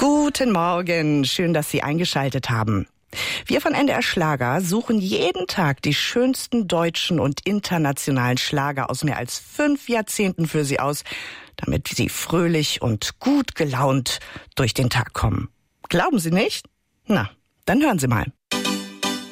Guten Morgen, schön, dass Sie eingeschaltet haben. Wir von NDR Schlager suchen jeden Tag die schönsten deutschen und internationalen Schlager aus mehr als 5 Jahrzehnten für Sie aus, damit Sie fröhlich und gut gelaunt durch den Tag kommen. Glauben Sie nicht? Na, dann hören Sie mal.